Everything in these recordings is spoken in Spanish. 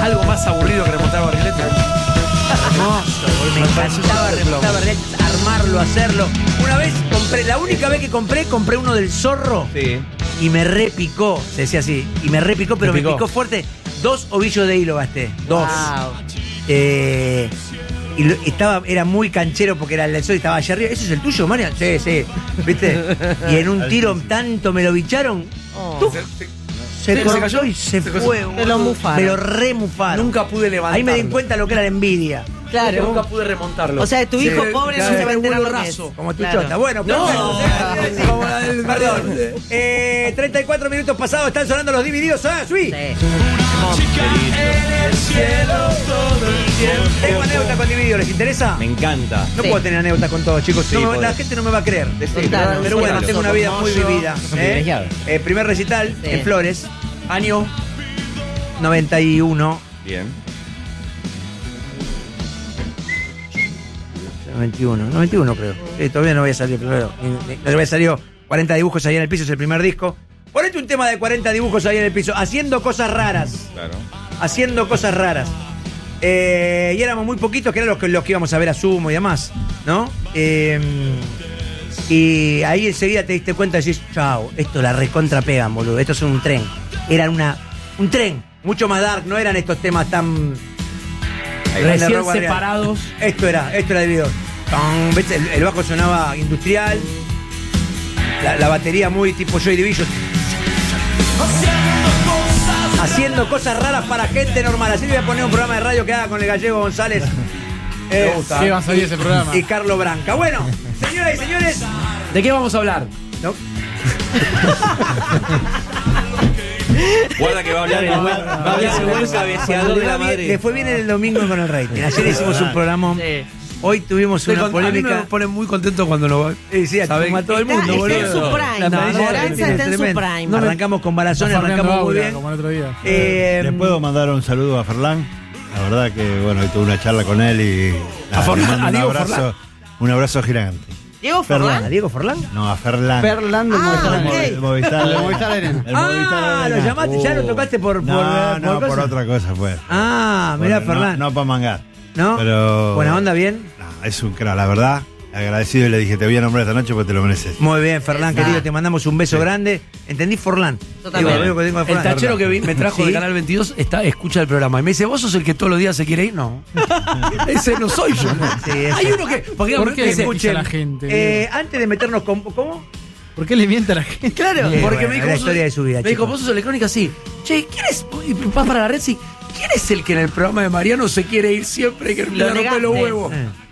algo más aburrido que remontar barriletes. Me encantaba remontar barriletes, armarlo, hacerlo. Una vez la única vez que compré uno del Zorro. Sí. Y me repicó, se decía así, y me repicó, pero me picó fuerte. 2 ovillos de hilo gasté. 2. Wow. Era muy canchero porque era el del sol y estaba allá arriba. ¿Eso es el tuyo, Marian? Sí, sí. ¿Viste? Y en un tiro tanto me lo bicharon. Se cayó y se fue. Me lo mufaron. Me lo remufaron. Nunca pude levantarlo. Ahí me di cuenta lo que era la envidia. Claro. Nunca pude remontarlo. O sea, tu hijo pobre no se va a enterar lo que es. raso. Como tu Claro. chota. Bueno, No. perfecto. Como la del perdón. 34 minutos pasados, están sonando los divididos. ¿Ah, sí? Tengo anécdota con divididos, ¿les interesa? Me encanta. No Sí. puedo tener anécdota con todos, chicos. Sí, La gente no me va a creer. Contanos. Pero bueno, tengo una vida muy vivida. privilegiado. Primer recital Sí. en Flores, Año. 91. Bien. 91 creo. Sí, todavía no había salido primero. No había salido 40 dibujos ahí en el piso, es el primer disco. Ponete un tema de 40 dibujos ahí en el piso, haciendo cosas raras. Claro. Haciendo cosas raras. Y éramos muy poquitos, que eran los que íbamos a ver a Sumo y demás, ¿no? Y ahí enseguida te diste cuenta y decís, chao, esto la recontra pegan, boludo. Esto es un tren. Eran un tren, mucho más dark, no eran estos temas tan... Recién separados. Esto era dividido. ¿Ves? El bajo sonaba industrial. La batería muy tipo Joy Division. Haciendo cosas raras para gente normal. Así le voy a poner un programa de radio que haga con el Gallego González. Sí, va a salir ese programa. Y Carlos Branca. Bueno, señoras y señores. ¿De qué vamos a hablar? ¿No? Guarda que va a hablar el buen cabeceador de la Madrid. Le fue bien el domingo con el rating. Ayer hicimos un programa. Sí. Hoy tuvimos una A mí polémica. me pone muy contento cuando lo va. Sí, como a todo el mundo, Está en boludo. su prime. La planilla de Moranza rating es está en su tremenda. prime. Arrancamos con Barazón, Está farreando arrancamos muy Aura, bien. como el otro día. ¿Le puedo mandar un saludo a Ferlán? La verdad que, bueno, hoy tuve una charla con él y A le Forlán, mando a Diego un abrazo gigante. ¿Diego ¿A Forlán? Diego Forlán? No, a Ferlán. Ferlán del Ah, Movistar ok. Arena. El Movistar El Movistar Arena. El Movistar Arena. Lo llamaste, ya lo tocaste por No, por cosas. otra cosa fue. Mirá, Ferlán. No para mangar. ¿No? Pero. Buena onda, bien. No, es un crack, la verdad. Agradecido y le dije, te voy a nombrar esta noche porque te lo mereces. Muy bien, Ferlán, querido, te mandamos un beso grande. ¿Entendí, Forlán? Yo también. Digo, lo único que tengo de El Forlán. tachero que me trajo ¿Sí? de Canal 22 escucha el programa. Y me dice, ¿vos sos el que todos los días se quiere ir? No. Ese no soy yo. Sí, ese. Hay uno que... Porque ¿Por qué dice, le escucha a la gente? Antes de meternos con... ¿Cómo? ¿Por qué le miente a la gente? Claro. Sí, porque bueno, me dijo, la vos sos- historia de su vida, me dijo, chicos. vos sos electrónica, sí. Che, ¿quién es? Y vas para la red, sí. ¿Quién es el que en el programa de Mariano se quiere ir siempre y que le rompe negaste. los huevos?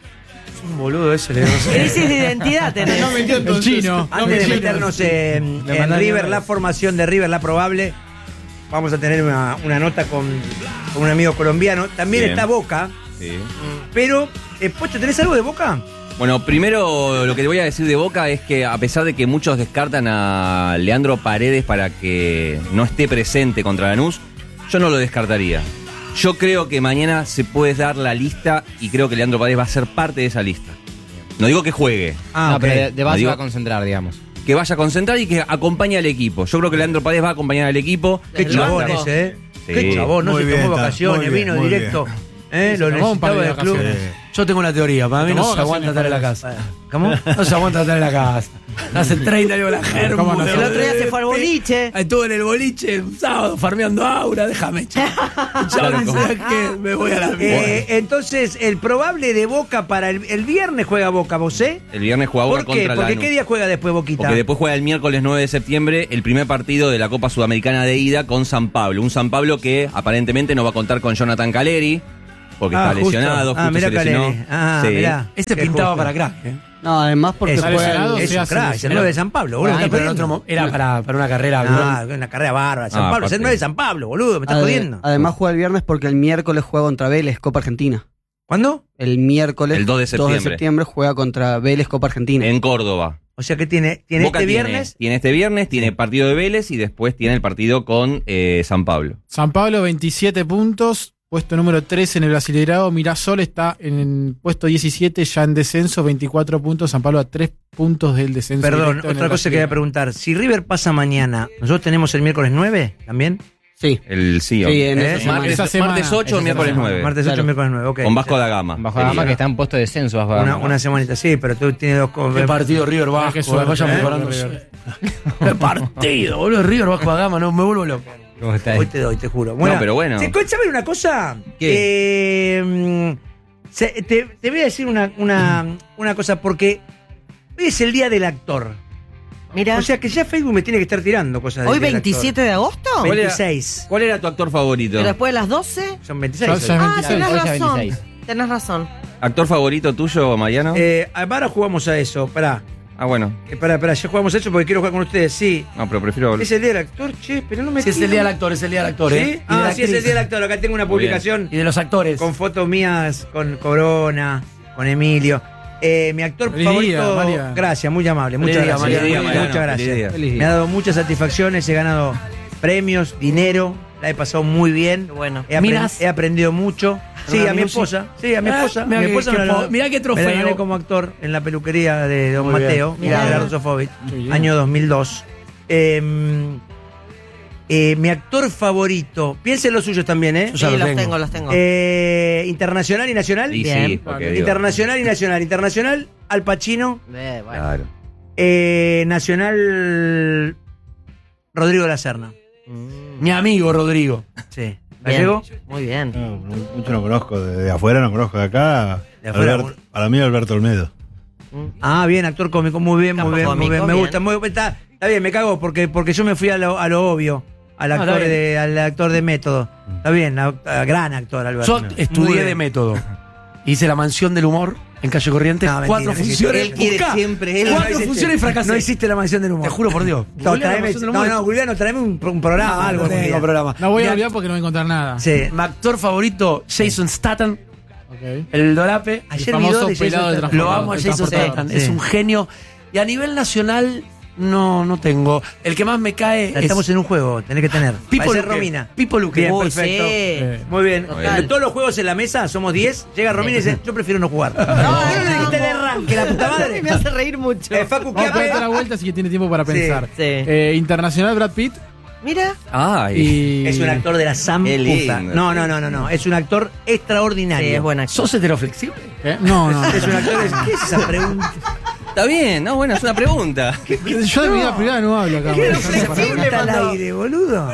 Es un boludo ese, le digo. Crisis de identidad tenés. No mintió entonces. El chino. Antes de meternos en mandaron River, una la vez. formación de River, la probable, vamos a tener una nota con un amigo colombiano. También Bien. está Boca, Sí. pero, Pocho, ¿tenés algo de Boca? Bueno, primero lo que te voy a decir de Boca es que a pesar de que muchos descartan a Leandro Paredes para que no esté presente contra Lanús, yo no lo descartaría. Yo creo que mañana se puede dar la lista y creo que Leandro Paredes va a ser parte de esa lista. No digo que juegue, Ah, ok. pero de base Digo- va a concentrar, digamos. que vaya a concentrar y que acompañe al equipo. Yo creo que Leandro Paredes va a acompañar al equipo. Qué Desde el chabón banco. ese, ¿eh? Sí. Qué chabón, no Muy se bien, tomó está. vacaciones, Muy bien, vino muy directo. bien. Lo tomó un par necesitaba de del club. vacaciones. Yo tengo una teoría, para mí no Tomó se aguanta vacaciones estar en la para casa. ¿Cómo? No se aguanta estar en la casa. Hace 30 años la germo. ¿Cómo no? El otro día se fue al boliche. Estuve en el boliche un sábado farmeando Aura, déjame. Chao, ¿sabes qué? Me voy a la mierda. Entonces, el probable de Boca para el viernes juega Boca, ¿vos? El viernes juega Boca ¿Por qué? contra Porque Lanús. ¿qué día juega después Boquita? Porque después juega el miércoles 9 de septiembre el primer partido de la Copa Sudamericana de ida con San Pablo. Un San Pablo que aparentemente no va a contar con Jonathan Caleri, porque está justo. lesionado, justo mirá se lesionó. Caleri. Mirá. Este Qué pintaba justo. para crack, ¿eh? No, además porque Es Está juega lesionado, Es se un hace crack, es el lesionar. 9 de San Pablo, boludo. Ah, ¿Estás pero en jodiendo? otro era para una carrera. Una carrera bárbara. San Ah, Pablo, es el aparte. 9 de San Pablo, boludo. Me estás jodiendo. Además juega el viernes porque el miércoles juega contra Vélez, Copa Argentina. ¿Cuándo? El miércoles El 2 de septiembre. juega contra Vélez, Copa Argentina. En Córdoba. O sea que tiene Boca este viernes. Tiene este viernes, tiene partido de Vélez y después tiene el partido con San Pablo. San Pablo, 27 puntos. Puesto número 13 en el Brasileirao. Mirasol está en el puesto 17, ya en descenso, 24 puntos. San Pablo a 3 puntos del descenso. Perdón, directo en otra el cosa que quería Brasileirao. preguntar. Si River pasa mañana, ¿nosotros tenemos el miércoles 9 también? Sí. El CEO. Sí, en esa semana. Esa semana. Martes 8, miércoles 9. Martes 8, miércoles 9, ok. Con Vasco da Gama. Bajo la Gama que está en puesto de descenso bajo la Gama. Una semanita, sí, pero tú tienes dos Qué partido River Vasco. Qué suerte, Vayan preparando. River. Qué partido, boludo. River Vasco da Gama, no me vuelvo loco. ¿Cómo está ahí? Hoy te doy, te juro. Bueno, pero bueno. ¿Saben una cosa? Te voy a decir una cosa, porque hoy es el día del actor. Mira, O sea que ya Facebook me tiene que estar tirando cosas del hoy día del 27 de agosto. actor. ¿Cuál era? 26. ¿Cuál era tu actor favorito? Pero después de las 12. Son 26. Ya- hoy. ya- Ah, 26. tenés Hoy ya razón. 26. Tenés razón. ¿Actor favorito tuyo, Mariano? Ahora jugamos a eso. Pará, bueno. ya jugamos a eso porque quiero jugar con ustedes. Sí. No, pero prefiero... Es el día del actor, che, pero no me Si es el día del actor, es el día del actor, ¿Sí? ¿eh? Y de Ah, la sí, es el actriz. día del actor. Acá tengo una Muy bien. publicación Y de los actores. con fotos mías, con Corona, con Emilio. Mi actor Feliz favorito. día, María. Gracias, muy amable. Feliz Muchas día, gracias. María. Muchas Feliz gracias. día. Feliz día. Me ha dado muchas satisfacciones, he ganado premios, dinero, la he pasado muy bien. Qué bueno. Miras. He aprendido mucho. Sí, a mi esposa. Sí, a mi esposa. Mirá Mi qué- esposa qué me la- po- mirá qué me la gané trofeo. como actor en la peluquería de Don Muy bien. Mateo, Mirá. Gerardo Sofovich, Qué bien. año 2002. Mi actor favorito, piensen los suyos también, ¿eh? Yo ya Sí, lo los tengo. tengo. Internacional y nacional. Y Bien. sí, porque digo, Internacional y nacional. Internacional, Al Pacino. Bueno. Claro. Nacional, Rodrigo La Serna. Mi amigo Rodrigo. Sí. Bien. ¿Gallego? Muy bien. No, mucho no conozco, de afuera no conozco, de acá. De afuera, Para mí, Alberto Olmedo. Ah, bien, actor cómico, muy bien, muy Capo bien, muy cómico, bien. Me bien. gusta, está bien, me cago porque yo me fui a lo obvio, al está actor, bien. al actor de método. Está bien, gran actor, Alberto. Yo Muy estudié bien. de método. Hice la mansión del humor en Calle Corrientes. No, 4 mentira, funciones. él quiere Buscá. siempre, él 4 no hiciste- funciones y fracasé. No hiciste la mansión del humor. Te juro por Dios. No, Googleá la traeme, mansión del humor. Juliano, traeme un programa, algo. No tengo Julián. programa. No voy a Mi olvidar porque no voy a encontrar nada. Sí. Mi actor favorito, Jason Statham, Ok. el Dorape. Ayer El vi famoso dos de Jason pelado del Statham. Lo amo a el Jason transportador. Statham. Sí. Es un genio. Y a nivel nacional, no tengo. El que más me cae Estamos es en un juego, tenés que tener. Pipo Parece Luque. Romina. Pipo Luque. Bien, Uy, perfecto. sí. Muy bien. Total. De todos los juegos en la mesa, somos 10. Llega Romina y dice, yo prefiero no jugar. No, no dijiste el arranque, la puta madre. Me hace reír mucho. Facu, Vamos a ¿qué dar la vuelta, así que tiene tiempo para Sí, pensar. sí. Internacional Brad Pitt Mira. Ay. y. Es un actor de la Sam Qué puta. lindo. No. Es un actor extraordinario. Sí, es buena. ¿Sos heteroflexible? ¿Qué? No, no. Es un actor. ¿Qué es esa pregunta? Está bien, no, bueno, es una pregunta. Yo de mi vida privada no hablo acá. Está al aire, boludo.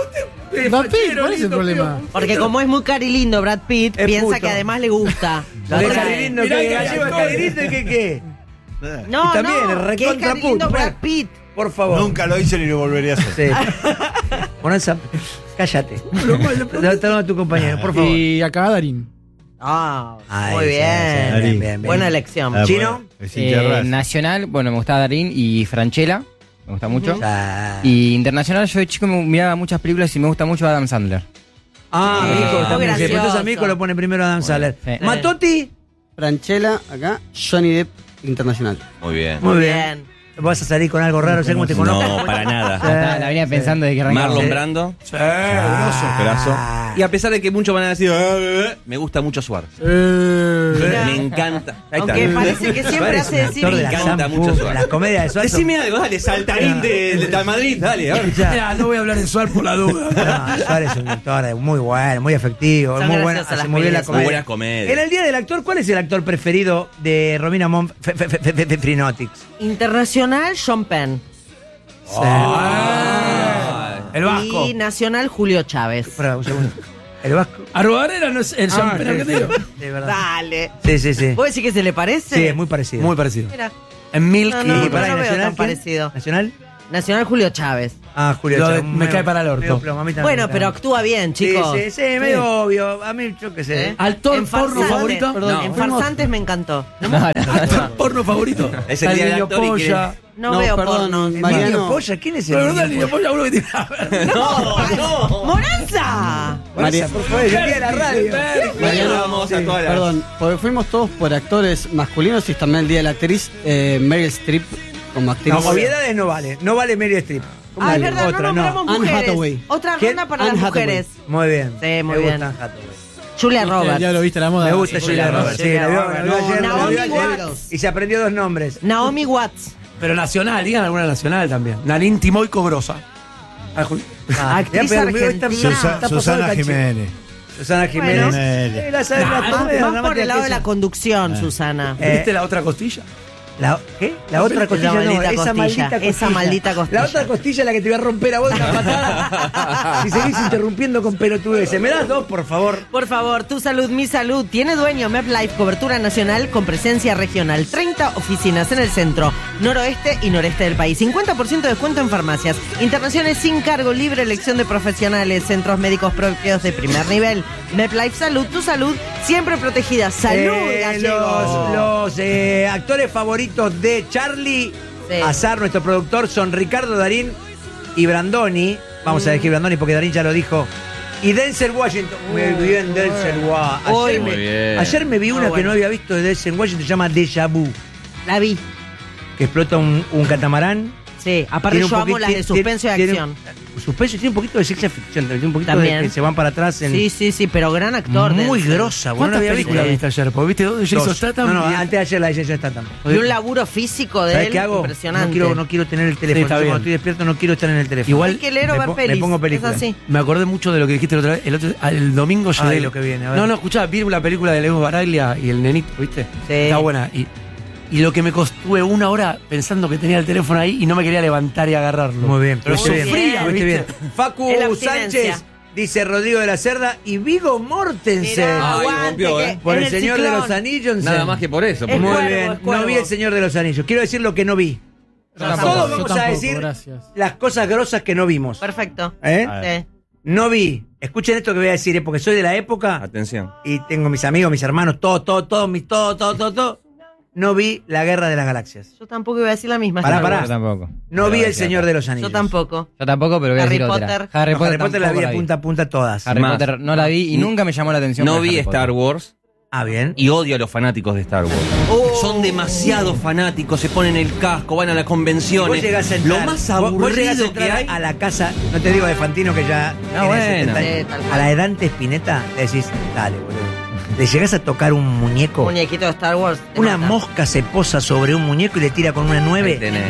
Brad Pitt, ¿cuál es el problema? Porque como es muy carilindo Brad Pitt, Es piensa puto. que además le gusta. ¿Qué Otra- carilindo, Mirá qué que gallego, hay carilindo y qué? No, Y también, no, que es recontra carilindo puto. Brad Pitt. Por favor. Nunca lo hice ni lo volvería a hacer. Sí. Bonanza, cállate. Toma a tu compañero, por favor. Y acá Darín. Ah, Ay, muy sí, bien. sí, bien. Buena elección. Ah, ¿Chino? bueno, es hincha de Racing. Nacional, bueno, me gustaba Darín y Franchella, me gusta mucho. Ah, Y internacional, yo de chico me miraba muchas películas y me gusta mucho Adam Sandler. mi hijo muy también. gracioso. Entonces a mi hijo lo pone primero Adam Sandler. Sí. Matotti, Franchella, acá, Johnny Depp, internacional. Muy bien. muy bien. ¿Vas a salir con algo raro? ¿Sabes cómo te conozco? No, para nada. La venía pensando de que arrancaba. Marlon Brando, Sí, graso. Y a pesar de que muchos van a decir, me gusta mucho Suárez. Me encanta. Ahí está. Aunque parece que siempre hace decir. Actor de Me la encanta Sam mucho Fu, Suárez. la comedia de Suárez. Decime algo, dale, saltarín de Madrid, dale. ahora. Mirá, no voy a hablar de Suárez por la duda. No, Suárez es un actor muy bueno, muy efectivo, Son muy bueno, graciosas hace las muy bien la pelis. Muy comedia. buenas comedias. En el Día del Actor, ¿cuál es el actor preferido de Romina Monf Frinotics? Internacional, Sean Penn. El Vasco. Y nacional, Julio Chávez. Espera un segundo. ¿El Vasco? Arbogarera no es el champán argentino. De verdad. Dale. Sí, sí, sí. ¿Vos decís que se le parece? Sí, es muy parecido. Muy parecido. Mira. En Milk No, y no, Y no, para no veo Nacional, tan ¿quién? parecido. ¿Nacional? Nacional, Julio Chávez. Ah, Julio Lo de- Chávez, me medio- cae para el orto. medio plomo, a mí también Bueno, me pero cae. actúa bien, chicos. Sí, sí, medio obvio. A mí, yo qué sé. ¿Eh? ¿Actor En porno Farsantes, favorito? Perdón, No. en Farsantes me encantó. ¿Actor porno favorito? Es el día del niño actor y polla. No, No, veo perdón, porno. ¿El Mariano. niño polla? ¿Quién es el Pero verdad, el niño niño polla uno que tiene. ¡Moranza! María- Por favor, es el día de la radio. Mariano, Vamos a todas las- Perdón, porque fuimos todos por actores masculinos y también el día de la actriz, Meryl Streep como actriz. No, obviedades no vale. No vale Meryl Streep. Ah, es verdad, Otra, no nombramos Anne mujeres. Hathaway. Otra ¿Quién? ronda para Anne las Hathaway. mujeres. Muy bien. Sí, muy Me bien. gusta Anne Hathaway. Julia Ya Roberts. lo viste la moda. Me gusta Sí, Julia Roberts. Sí, la vio ayer, la Naomi vio ayer, Watts. y se aprendió dos nombres. Naomi Watts. Pero nacional, digan alguna nacional también. Narín Timoico Grosa. Ah, Actriz Mirá, pero argentina. está pasando Susana canchero. Jiménez. Susana Jiménez. Bueno. La sabe la comedia, Más la por el lado de actriz. la conducción, Susana. ¿Viste la otra costilla? ¿Qué? La otra costilla, La no, maldita esa costilla, maldita costilla. esa maldita costilla. La otra costilla es la que te voy a romper a vos de una patada. Si seguís interrumpiendo con pelotudeces. ¿Me das dos, por favor? Por favor, tu salud, mi salud. Tiene dueño MedLife, cobertura nacional con presencia regional. 30 oficinas en el centro, noroeste y noreste del país. 50% de descuento en farmacias. Internaciones sin cargo, libre elección de profesionales. Centros médicos propios de primer nivel. MedLife Salud, tu salud siempre protegida. Salud, gallegos. Los actores favoritos de Charlie Sí. Azar, nuestro productor, son Ricardo Darín y Brandoni. Vamos a elegir Brandoni porque Darín ya lo dijo. Y Denzel Washington. Muy bien, Denzel Washington. Muy bien. Ayer me vi una que no había visto de Denzel Washington, se llama Déjà Vu, La vi. que explota un catamarán. Sí, aparte Tiene un yo amo poquito- las de suspenso y tiene- acción. Suspenso y tiene un poquito de ciencia ficción, tiene un poquito También. de que se van para atrás en. Sí, pero gran actor. Muy Denzel. grosa, bueno, no ¿Cuántas había películas visto. viste ayer? Porque viste dos de Jason Dos. Statham. No, y- antes de ayer la de Jason Statham. Y un laburo físico de ¿Sabes él qué hago? impresionante. No quiero tener el teléfono. Sí, está Yo bien. cuando estoy despierto no quiero estar en el teléfono. Igual Hay que leer o me ver po- me pelis. pongo Es películas. así. Me acordé mucho de lo que dijiste la otra vez. El domingo yo Ay, lo que viene, a ver. No, escuchá, vi una película de Leo Baraglia y el nenito, ¿viste? Sí. Está buena. Y lo que me costó una hora pensando que tenía el teléfono ahí y no me quería levantar y agarrarlo. Muy bien, Pero estuviste sufría, bien, estuviste bien. ¿viste? Facu Es la abstinencia. Sánchez, dice Rodrigo de la Cerda y Vigo Mortensen. Mirá, Ay, aguante, rompió, que Por en el Señor de ciclón. los Anillos. Nada más que por eso. Es porque- Muy cuervo, bien, es cuervo. no vi el Señor de los Anillos. Quiero decir lo que no vi. tampoco. Todos Yo vamos a tampoco, decir gracias. las cosas grosas que no vimos. Perfecto. ¿Eh? Sí. No vi. Escuchen esto que voy a decir, porque soy de la época Atención. y tengo mis amigos, mis hermanos, todo. No vi La Guerra de las Galaxias. Yo tampoco iba a decir la misma. Pará, Star pará. Wars. Yo tampoco. No vi El Señor de los Anillos. Yo tampoco. Yo tampoco, pero voy a Harry decir otra. Potter. Harry No, Potter, Harry Potter la vi tampoco de punta a punta todas. Harry Más. Potter no la vi y nunca me llamó la atención. No ver vi Harry Star Potter. Wars Ah, bien. y odio a los fanáticos de Star Wars. Oh. Son demasiado fanáticos, se ponen el casco, van a las Vos convenciones. llegás a Lo entrar, más vos llegás a aburrido que entrar hay. a la casa, no te digo de Fantino que ya tiene bueno. 70 años. Sí, tal cual. A la de Dante Spinetta le decís, dale, boludo. Le llegás a tocar un muñeco, Muñequito de Star Wars. te una mata. mosca se posa sobre un muñeco y le tira con una 9. Ahí tenés.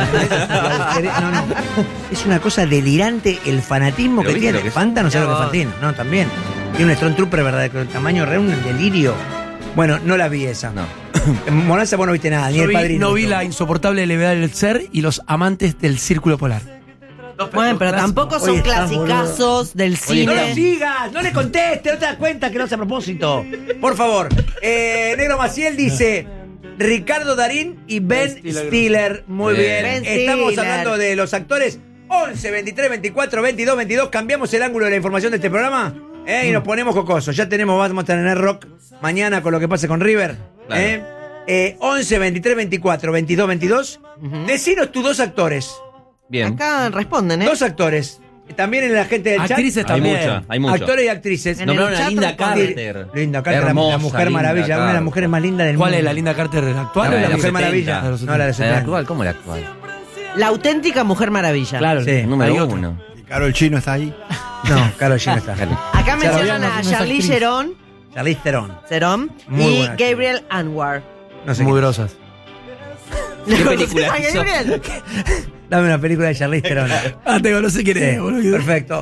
No. Es una cosa delirante el fanatismo Pero que viste tiene. lo que es. Fanta no sabe lo que es Mirá Fantino. No, también. Tiene un Stormtrooper, ¿verdad? Con el tamaño real, un delirio. Bueno, no la vi esa. No. Monalza, vos no viste nada, ni Yo el vi- padrino. no vi la insoportable levedad del ser y los amantes del círculo polar. Bueno, pero tampoco son Oye, estás, clasicazos del No lo cine. sigas, no le conteste, no te das cuenta que no es a propósito. Por favor. Negro Maciel dice Ricardo Darín y Ben Stiller. Muy bien. Ben Estamos Stiller. hablando de los actores. 11, 23, 24, 22, 22. Cambiamos el ángulo de la información de este programa y nos ponemos cocosos. Ya vamos a tener rock mañana con lo que pase con River. Claro. 11, 23, 24, 22, 22. Decinos tus dos actores. Bien. Acá responden, ¿eh? Dos actores. También en la gente del Actrices chat. Hay también. mucha, hay mucho. Actores y actrices. En Nombraron el a chat Linda responden. Carter. Linda Carter, Hermosa, la mujer Linda maravilla, una de las Carter. mujeres más lindas del ¿Cuál mundo. es la Linda Carter de la actual? La o de La los mujer 70. maravilla. De los No, la de ¿La de 70. actual? ¿Cómo la actual? La auténtica Mujer Maravilla. Claro, Sí. Número hay otra. 1. Y Carol Chino está ahí. No, Karol G no está. Acá mencionan no a es Charlize actriz. Theron Charlize Theron. Muy y buena Gabriel Anwar. No sé. Muy qué. grosas. ¿Qué película Ay, hizo? Gabriel. Dame una película de Charlize Theron. No sé quién es, boludo. Perfecto.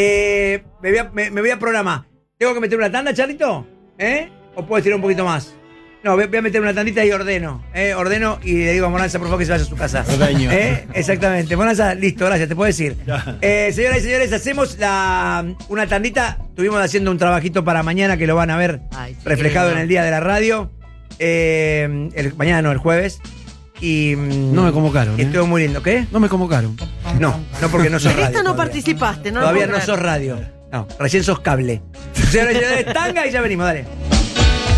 Me voy a programar. ¿Tengo que meter una tanda, Charlito? ¿O puedo estirar un poquito más? No, voy a meter una tandita y ordeno. Ordeno y le digo a Monalza, por favor, que se vaya a su casa. Ordeño. Exactamente. Monalza, listo, gracias, te puedo decir. Señoras y señores, hacemos una tandita. Estuvimos haciendo un trabajito para mañana que lo van a ver Ay, sí, reflejado qué lindo. en el día de la radio. Mañana no, el jueves. Y No me convocaron. y estuvo muy lindo. ¿Qué? No me convocaron. No porque no sos En radio. esta no todavía. participaste, ¿no? Todavía lo no puedo sos radio. No, recién sos cable. Señoras y señores, tanga y ya venimos, dale.